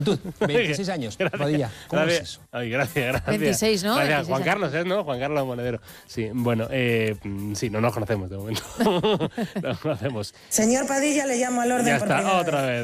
Tú, 26 años, Padilla. ¿Cómo es eso? Ay, gracias. 26, ¿no? Gracias. 26 Juan Carlos, ¿no? Juan Carlos Monedero. Sí, bueno, sí, no nos conocemos de momento. No nos conocemos. Señor Padilla, le llamo al orden Ya por está, primera otra vez. vez.